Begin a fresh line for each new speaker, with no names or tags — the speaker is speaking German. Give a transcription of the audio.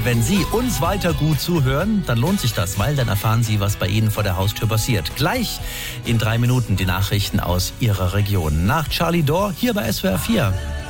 wenn Sie uns weiter gut zuhören, dann lohnt sich das, weil dann erfahren Sie, was bei Ihnen vor der Haustür passiert. Gleich in 3 Minuten die Nachrichten aus Ihrer Region. Nach Charlie Dore hier bei SWR 4.